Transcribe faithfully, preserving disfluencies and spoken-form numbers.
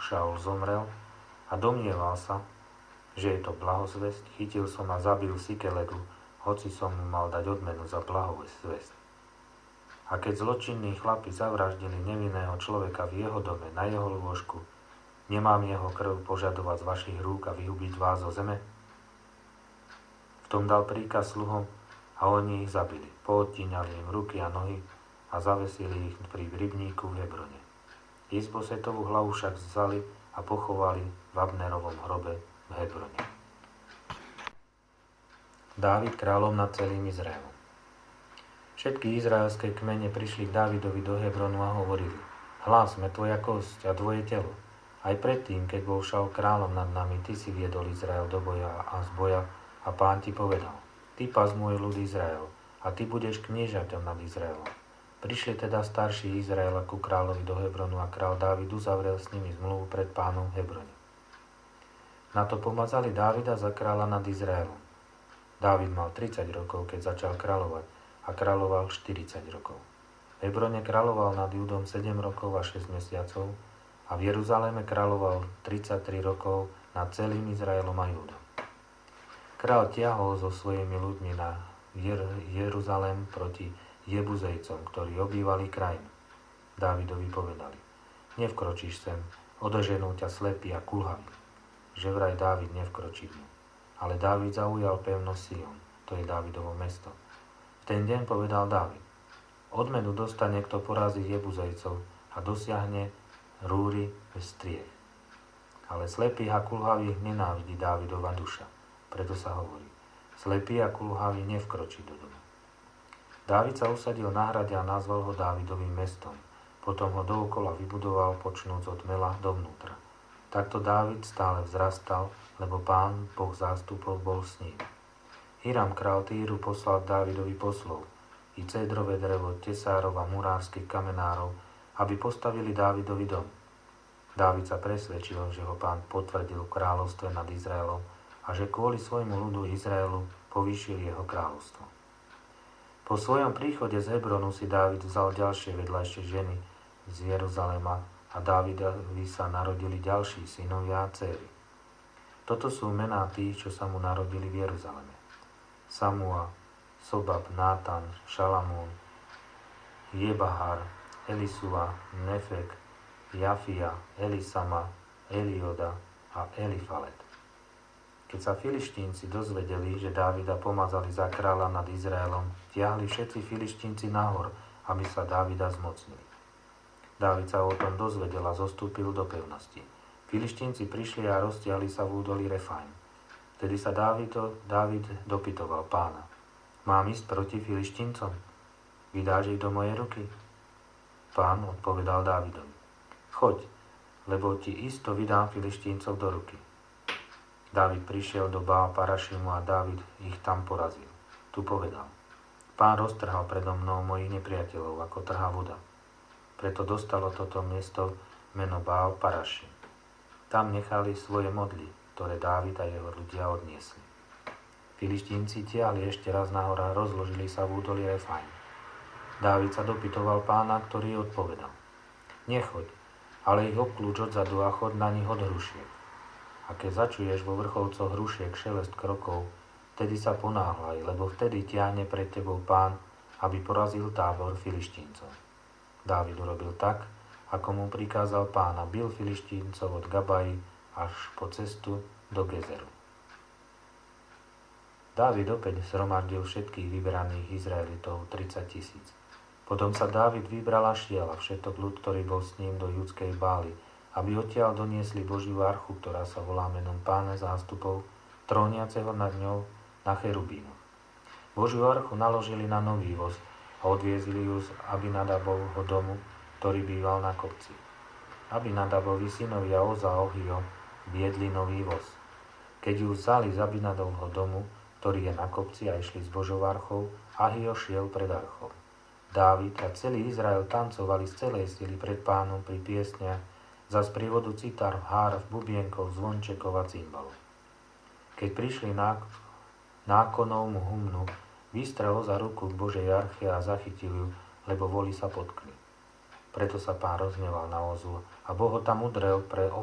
Šaul zomrel a domnieval sa, že je to blahozvesť, chytil som a zabil Sikeledu, hoci som mu mal dať odmenu za blahozvesť. A keď zločinní chlapi zavraždili nevinného človeka v jeho dome, na jeho lôžku, nemám jeho krv požadovať z vašich rúk a vyhubiť vás zo zeme? V tom dal príkaz sluhom a oni ich zabili. Poodtíňali im ruky a nohy a zavesili ich pri rybníku v Hebrone. Izbosetovú hlavu však vzali a pochovali v Abnerovom hrobe v Hebrone. Dávid kráľom nad celým Izraelom. Všetky izraelské kmene prišli k Dávidovi do Hebronu a hovorili: Hlás, sme tvoja kosť a tvoje telo. Aj predtým, keď bol Šaul kráľom nad nami, ty si viedol Izrael do boja a z boja a Pán ti povedal: Ty pas môj ľud Izrael a ty budeš kniežaťom nad Izraelom. Prišli teda starší Izraela ku kráľovi do Hebronu a kráľ Dávid uzavrel s nimi zmluvu pred Pánom v Hebrone. Na to pomazali Dávida za kráľa nad Izraelom. Dávid mal tridsať rokov, keď začal kráľovať a kráľoval štyridsať rokov. V Hebrone kráľoval nad Judom sedem rokov a šesť mesiacov a v Jeruzaléme kráľoval tridsaťtri rokov nad celým Izraelom a Judom. Král tiahol so svojimi ľuďmi na Jer- Jeruzalém proti Jebuzejcom, ktorí obývali krajinu. Dávidovi povedali: Nevkročíš sem, odoženú ťa slepý a kulhavý. Že vraj Dávid nevkročí v ňu. Ale Dávid zaujal pevnosť Sion, to je Dávidovo mesto. V ten deň povedal Dávid: Odmenu dostane, kto porazí Jebuzejcov a dosiahne rúry striech. Ale slepých a kulhavých nenávidí Dávidova duša. Preto sa hovorí: Slepý a kulhavý nevkročí do domu. Dávid sa usadil na hrade a nazval ho Dávidovým mestom. Potom ho dookola vybudoval, počnúc od mela dovnútra. Takto Dávid stále vzrastal, lebo Pán, Boh zástupov, bol s ním. Hiram, král Týru, poslal Dávidovi poslov i cédrové drevo, tesárov a murárskych kamenárov, aby postavili Dávidovi dom. Dávid sa presvedčil, že ho Pán potvrdil v kráľovstve nad Izraelom a že kvôli svojmu ľudu Izraelu povýšil jeho kráľovstvo. Po svojom príchode z Hebronu si Dávid vzal ďalšie vedľajšie ženy z Jeruzalema a Dávidovi sa narodili ďalší synovia a dcéry. Toto sú mená tých, čo sa mu narodili v Jeruzaleme: Samua, Sobab, Nátan, Šalamún, Jebahar, Elisua, Nefek, Jafia, Elisama, Elioda a Elifalet. Keď sa Filištínci dozvedeli, že Dávida pomazali za kráľa nad Izraelom, tiahli všetci Filištínci nahor, aby sa Dávida zmocnili. Dávid sa o tom dozvedel a zostúpil do pevnosti. Filištínci prišli a roztiahli sa v údolí Refaim. Vtedy sa Dávid, Dávid dopytoval Pána: Mám ísť proti Filištíncom? Vydáš ich do mojej ruky? Pán odpovedal Dávidovi: Choď, lebo ti isto vydám Filištíncov do ruky. Dávid prišiel do Bála Parašimu a Dávid ich tam porazil. Tu povedal: Pán roztrhal predo mnou mojich nepriateľov, ako trhá voda. Preto dostalo toto miesto meno Bál Parašim. Tam nechali svoje modly, ktoré Dávid a jeho ľudia odniesli. Filištínci tiahli ešte raz nahor a rozložili sa v údolí Refaim. Dávid sa dopytoval Pána, ktorý odpovedal: Nechoď, ale ich obklúč odzadu a chod na nich od hrušiek. A keď začuješ vo vrcholcoch hrušiek šelest krokov, vtedy sa ponáhľaj, lebo vtedy tiahne pred tebou Pán, aby porazil tábor Filištíncov. Dávid urobil tak, ako mu prikázal Pán, a bil Filištíncov od Gabaji až po cestu do Gezeru. Dávid opäť zhromaždil všetkých vybraných Izraelitov tridsať tisíc. Potom sa Dávid vybral a šiel a všetok ľud, ktorý bol s ním, do judskej Bály, aby odtiaľ doniesli Božiu archu, ktorá sa volá menom Pána zástupov, tróniaceho nad ňou na cherubínoch. Božiu archu naložili na nový voz a odviezli ju z Abinadabovho domu, ktorý býval na kopci. Abinadabovi synovia Oza a Ohio viedli nový voz. Keď ju vzali z Abinadovho domu, ktorý je na kopci, a išli s Božou archou, Ahio šiel pred archou. Dávid a celý Izrael tancovali z celej sily pred Pánom pri piesniach za sprievodu citar, hárv, bubienkov, zvončekov a cymbalov. Keď prišli na nákonovmu humnu, vystrel za ruku k Božej arche a zachytil ju, lebo voli sa potkli. Preto sa Pán rozhneval na Ozu a Boh ho tam udrel pre